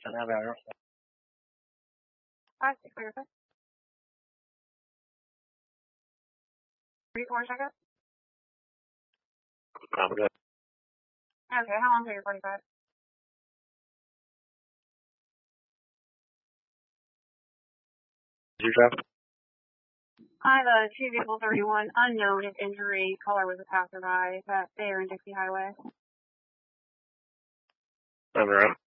clear. 3-4 seconds. I'm good. Okay, how long are you 45? Did you drive? I have a 2 vehicle 31 unknown if injury. Caller was a passerby. That's there in Dixie Highway. I'm around.